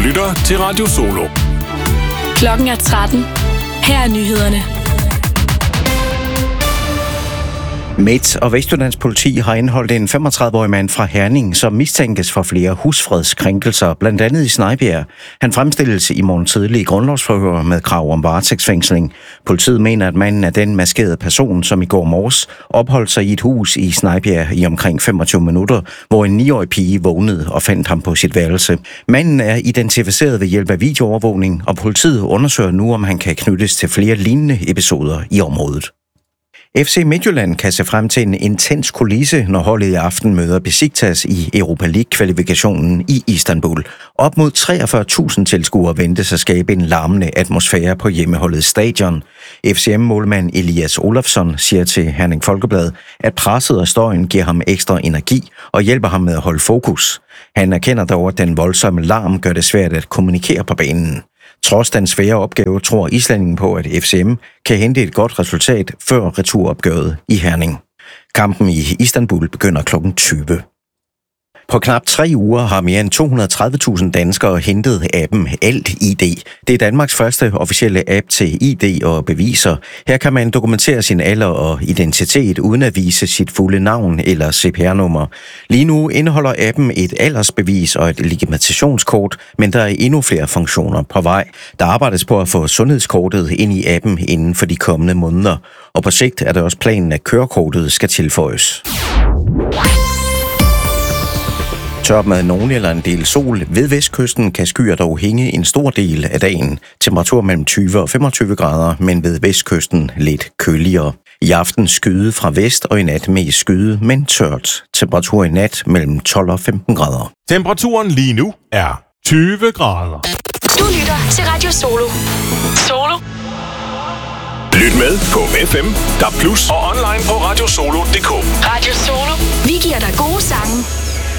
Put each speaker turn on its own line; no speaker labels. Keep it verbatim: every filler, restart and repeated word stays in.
lytter til Radio Solo.
Klokken er tretten. Her er nyhederne.
Midt- og Vestjyllands politi har indholdt en femogtredive-årig mand fra Herning, som mistænkes for flere husfredskrænkelser, blandt andet i Snejbjerg. Han fremstilles i morgen tidlig i grundlovsforhør med krav om varetægtsfængsling. Politiet mener, at manden er den maskerede person, som i går morges opholdt sig i et hus i Snejbjerg i omkring femogtyve minutter, hvor en niårig pige vågnede og fandt ham på sit værelse. Manden er identificeret ved hjælp af videoovervågning, og politiet undersøger nu, om han kan knyttes til flere lignende episoder i området. F C Midtjylland kan se frem til en intens kulisse, når holdet i aften møder Besiktas i Europa League-kvalifikationen i Istanbul. Op mod treogfyrre tusind tilskuere ventes at skabe en larmende atmosfære på hjemmeholdets stadion. F C M-målmand Elias Olafsson siger til Herning Folkeblad, at presset og støjen giver ham ekstra energi og hjælper ham med at holde fokus. Han erkender dog, at den voldsomme larm gør det svært at kommunikere på banen. Trods den svære opgave tror islændingen på, at F C M kan hente et godt resultat før returopgøret i Herning. Kampen i Istanbul begynder klokken tyve. På knap tre uger har mere end to hundrede og tredive tusind danskere hentet appen Alt I D. Det er Danmarks første officielle app til I D og beviser. Her kan man dokumentere sin alder og identitet uden at vise sit fulde navn eller C P R-nummer. Lige nu indeholder appen et aldersbevis og et legitimationskort, men der er endnu flere funktioner på vej. Der arbejdes på at få sundhedskortet ind i appen inden for de kommende måneder, og på sigt er det også planen, at kørekortet skal tilføjes. Tørt med nogen eller en del sol. Ved vestkysten kan skyer dog hænge en stor del af dagen. Temperatur mellem tyve og femogtyve grader, men ved vestkysten lidt køligere. I aften skyde fra vest og i nat mest skyde, men tørt. Temperatur i nat mellem tolv og femten grader.
Temperaturen lige nu er tyve grader.
Du lytter til Radio Solo. Solo.
Lyt med på F M, D A B plus og online på radiosolo punktum d k.
Radio